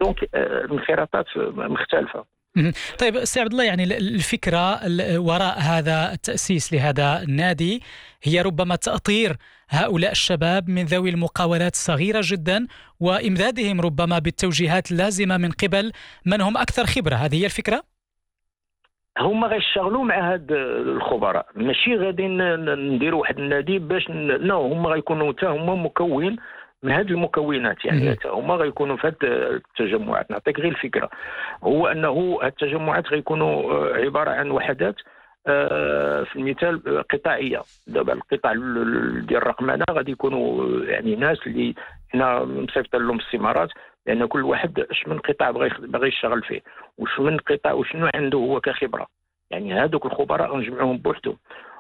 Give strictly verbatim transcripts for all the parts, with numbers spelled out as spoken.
دونك الانخراطات مختلفه. طيب سي عبد الله، يعني الفكرة وراء هذا التأسيس لهذا النادي هي ربما تأطير هؤلاء الشباب من ذوي المقاولات الصغيرة جدا وإمدادهم ربما بالتوجيهات اللازمة من قبل من هم أكثر خبرة. هذه هي الفكرة؟ هما غيشتغلوا مع هاد الخبراء، ماشي غادي نديروا واحد النادي باش نو هما غيكونوا حتى هما مكون من هذه المكونات، يعني هما غيكونوا في هذه التجمعات. نعطيك غير الفكره، هو انه هذه التجمعات غيكونوا عباره عن وحدات في المثال قطاعيه. دابا القطاع ديال الرقمنه غادي يكونوا يعني ناس اللي حنا مصيفطين لهم استمارات، لان كل واحد اش من قطاع بغى باغي يشتغل فيه، وش من قطاع وشنو عنده هو كخبره. يعني هذوك الخبراء غنجمعوهم بوحدهم،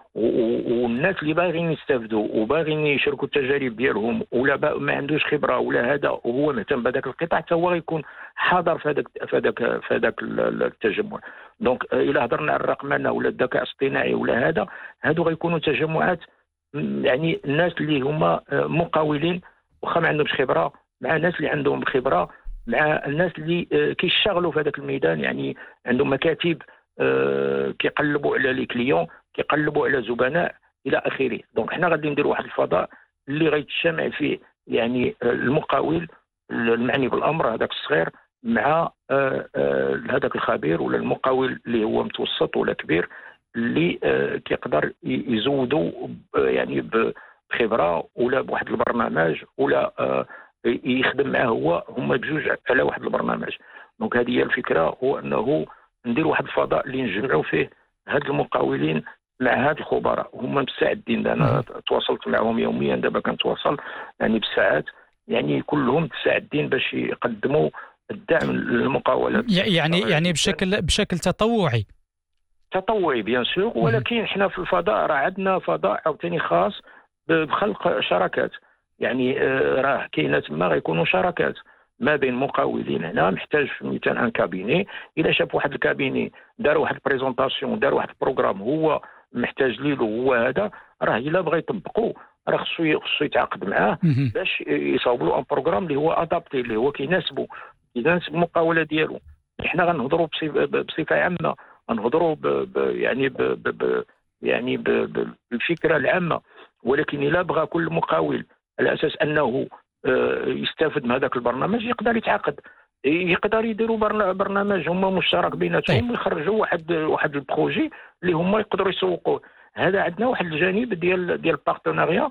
والناس اللي باغيين يستافدوا وباغيين يشاركوا التجارب ديالهم ولا ما عندوش خبره ولا هذا وهو مهتم بهذاك القطاع حتى هو غيكون حاضر في هذاك في هذاك في هذاك التجمع. دونك الا هضرنا على الرقمنه ولا الذكاء الاصطناعي ولا هذا، هادو غيكونوا تجمعات يعني الناس اللي هما مقاولين واخا ما عندهمش خبره مع الناس اللي عندهم خبره مع الناس اللي كيشتغلوا في هذاك الميدان، يعني عندهم مكاتب كيقلبوا على لي كليون، كيقلبوا على زبناء الى اخره. دونك حنا غادي نديروا واحد الفضاء اللي غيتجمع فيه يعني المقاول المعني بالامر هذاك الصغير مع هذاك الخبير ولا المقاول اللي هو متوسط ولا كبير اللي كيقدر يزودوا يعني بخبره ولا بواحد البرنامج ولا يخدم معاه هو هما بجوج على واحد البرنامج. دونك هذه هي الفكره، هو انه ندير واحد الفضاء اللي نجمعوا فيه هاد المقاولين مع هاد الخبراء. هما مستعدين، انا تواصلت معهم يوميا، دابا كنتواصل يعني بالساعات، يعني كلهم مستعدين باش يقدموا الدعم للمقاولات. يعني يعني بشكل بشكل تطوعي تطوعي بيان سور، ولكن حنا في الفضاء راه عندنا فضاء عاوتاني خاص بخلق شراكات. يعني راه كاينه تما غيكونوا شراكات ما بين مقاولين. هنا محتاج في مثال ان كابيني، الا شاف واحد الكابيني دار واحد البريزونطاسيون دار واحد البروغرام هو محتاج ليه هو هذا، راه الا بغى يطبقوا راه خصو خصو يتعاقد معاه باش يصاوب له ان بروغرام اللي هو ادابتي اللي هو كيناسبو يناسب المقاوله ديالو. حنا غنهضروا بصفه عامه، غنهضروا يعني ب ب يعني بالفكره العامه، ولكن الا بغى كل مقاول على اساس انه يستافد من هذاك البرنامج يقدر يتعاقد، يقدر يديروا برنامج هما مشترك بيناتهم ويخرجوا واحد واحد البروجي اللي هما يقدروا يسوقوه. هذا عندنا واحد الجانب ديال ديال البارتناريا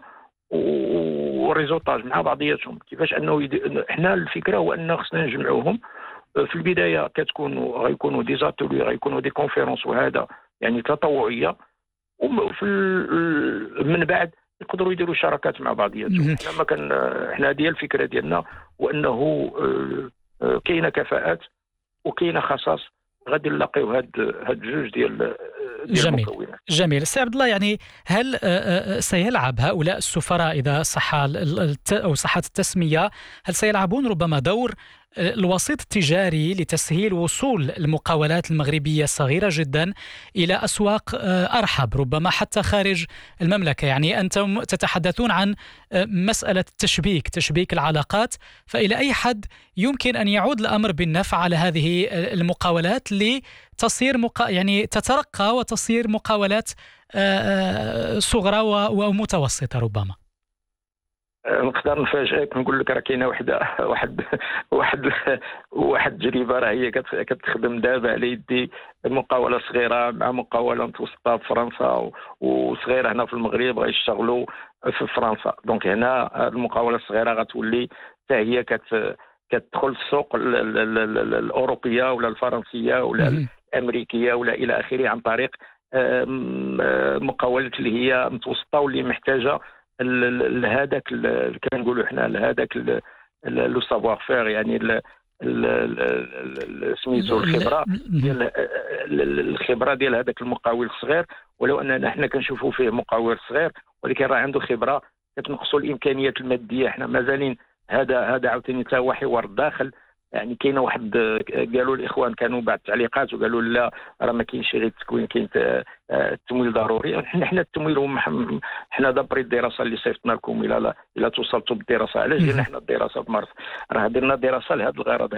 وريزوطاج مع بعضياتهم. كيفاش انه يد... احنا الفكره هو ان خصنا نجمعوهم في البدايه، كتكون غيكونوا دي زاتولي غيكونوا دي كونفيرونس وهذا يعني تطوعيه، وفي ال... من بعد يقدروا يديروا شراكات مع بعضياتهم. احنا ما كان احنا هذه الفكره ديالنا، وانه كاينه كفاءات وكاينه خصاص غادي نلاقيو هاد هاد جوج ديال ديال جميل. المكونات. جميل سي عبد الله، يعني هل سيلعب هؤلاء السفراء اذا صح او صحت التسميه، هل سيلعبون ربما دور الوسيط التجاري لتسهيل وصول المقاولات المغربية الصغيرة جدا إلى أسواق أرحب ربما حتى خارج المملكة؟ يعني أنتم تتحدثون عن مسألة التشبيك تشبيك العلاقات، فإلى أي حد يمكن أن يعود الأمر بالنفع على هذه المقاولات لتصير مقا... يعني تترقى وتصير مقاولات صغرى ومتوسطة ربما؟ نقدر نفاجئك نقول لك راه كاينه وحده واحد واحد واحد التجربه راه هي كتخدم دابا على يدي مقاوله صغيره مع مقاوله متوسطه في فرنسا وصغيره هنا في المغرب غيشتغلوا في فرنسا. دونك هنا المقاوله الصغيره غتولي حتى هي كت كتدخل في السوق الاوروبيه ولا الفرنسيه ولا الامريكيه ولا الى اخره عن طريق مقاولات اللي هي متوسطه واللي محتاجه لهذاك كنقولوا حنا لهذاك لو سافوار فير، يعني سميتو الخبره ديال الخبره ديال هذاك المقاول الصغير. ولو اننا حنا كنشوفوا فيه مقاول صغير ولكن راه عنده خبره، كتنقصوا الامكانيات الماديه. حنا مازالين هذا هذا عاوتاني حتى هو حوار الداخل. يعني كاينه واحد قالوا الاخوان كانوا بعض التعليقات وقالوا لا راه ما كاينش غير التكوين، كاين التمويل ضروري. حنا حنا التمويل هم حنا دابري الدراسه اللي صيفطنا لكم الى الى توصلتوا بالدراسه. علاش درنا حنا الدراسه في مارس؟ راه درنا دراسه لهذا الغرض